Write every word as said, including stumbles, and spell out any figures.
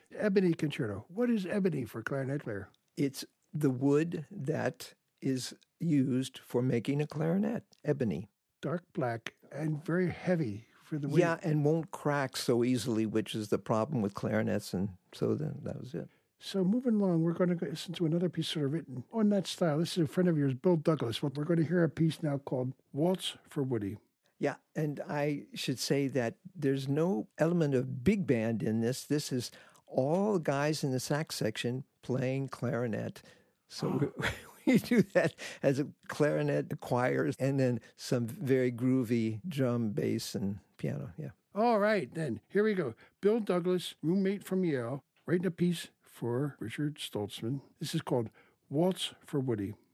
Ebony Concerto. What is ebony for clarinet player? It's the wood that is used for making a clarinet, ebony. Dark black and very heavy for the weight. Yeah, and won't crack so easily, which is the problem with clarinets, and so then that was it. So moving along, we're going to listen to another piece sort of written on that style. This is a friend of yours, Bill Douglas. Well, we're going to hear a piece now called Waltz for Woody. Yeah, and I should say that there's no element of big band in this. This is all guys in the sax section playing clarinet. So we, we do that as a clarinet choir, and then some very groovy drum, bass, and piano. Yeah. All right, then. Here we go. Bill Douglas, roommate from Yale, writing a piece for Richard Stoltzman. This is called Waltz for Woody.